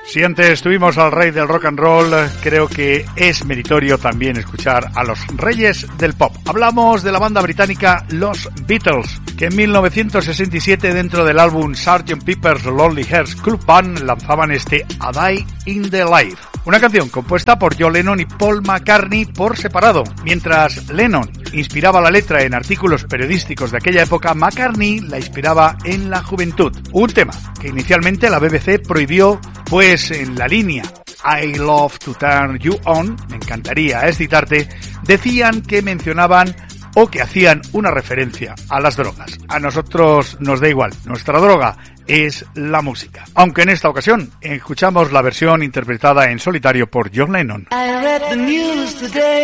Si antes tuvimos al rey del rock and roll, creo que es meritorio también escuchar a los reyes del pop. Hablamos de la banda británica Los Beatles, que en 1967 dentro del álbum Sgt. Pepper's Lonely Hearts Club Band lanzaban este A Day in the Life. Una canción compuesta por John Lennon y Paul McCartney por separado. Mientras Lennon inspiraba la letra en artículos periodísticos de aquella época, McCartney la inspiraba en la juventud. Un tema que inicialmente la BBC prohibió, pues en la línea I love to turn you on, me encantaría excitarte, decían que mencionaban o que hacían una referencia a las drogas. A nosotros nos da igual, nuestra droga es la música. Aunque en esta ocasión escuchamos la versión interpretada en solitario por John Lennon. I read the news today.